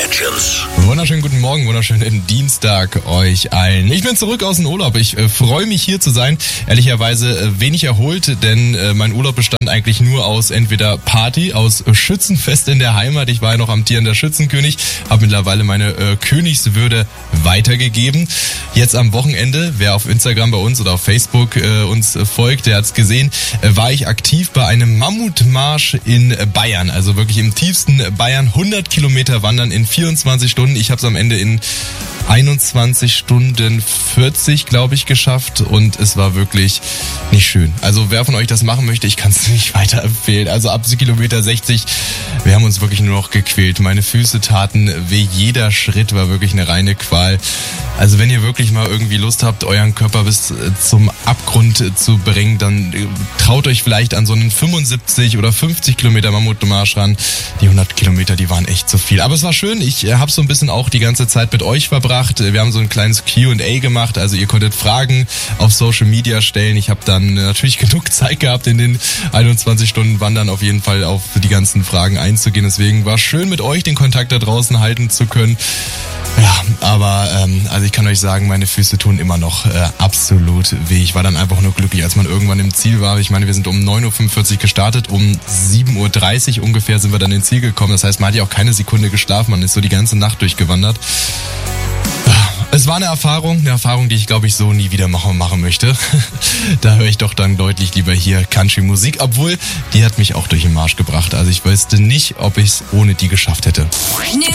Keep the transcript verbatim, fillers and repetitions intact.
Legends. Wunderschönen guten Morgen, wunderschönen Dienstag euch allen. Ich bin zurück aus dem Urlaub. Ich äh, freue mich hier zu sein. Ehrlicherweise äh, wenig erholt, denn äh, mein Urlaub bestand eigentlich nur aus entweder Party, aus äh, Schützenfest in der Heimat. Ich war ja noch amtierender Schützenkönig, habe mittlerweile meine äh, Königswürde weitergegeben. Jetzt am Wochenende, wer auf Instagram bei uns oder auf Facebook äh, uns äh, folgt, der hat's gesehen, äh, war ich aktiv bei einem Mammutmarsch in äh, Bayern. Also wirklich im tiefsten Bayern, hundert Kilometer wandern in vierundzwanzig Stunden. Ich habe es am Ende in einundzwanzig Stunden vierzig, glaube ich, geschafft und es war wirklich nicht schön. Also wer von euch das machen möchte, ich kann es nicht weiterempfehlen. Also ab Kilometer sechzig, wir haben uns wirklich nur noch gequält. Meine Füße taten weh, jeder Schritt war wirklich eine reine Qual. Also wenn ihr wirklich mal irgendwie Lust habt, euren Körper bis zum Abgrund zu bringen, dann traut euch vielleicht an so einen fünfundsiebzig oder fünfzig Kilometer Mammutmarsch ran. Die hundert Kilometer, die waren echt zu viel. Aber es war schön, ich habe so ein bisschen auch die ganze Zeit mit euch verbracht. Wir haben so ein kleines Q und A gemacht, also ihr konntet Fragen auf Social Media stellen. Ich habe dann natürlich genug Zeit gehabt, in den einundzwanzig Stunden Wandern auf jeden Fall auf die ganzen Fragen einzugehen. Deswegen war es schön, mit euch den Kontakt da draußen halten zu können. Ja, aber ähm, also ich kann euch sagen, meine Füße tun immer noch äh, absolut weh. Ich war dann einfach nur glücklich, als man irgendwann im Ziel war. Ich meine, wir sind um neun Uhr fünfundvierzig gestartet, um sieben Uhr dreißig ungefähr sind wir dann ins Ziel gekommen. Das heißt, man hat ja auch keine Sekunde geschlafen, man ist so die ganze Nacht durchgewandert. Es war eine Erfahrung, eine Erfahrung, die ich glaube ich so nie wieder machen, machen möchte. Da höre ich doch dann deutlich lieber hier Country-Musik, obwohl die hat mich auch durch den Marsch gebracht. Also ich wüsste nicht, ob ich es ohne die geschafft hätte. New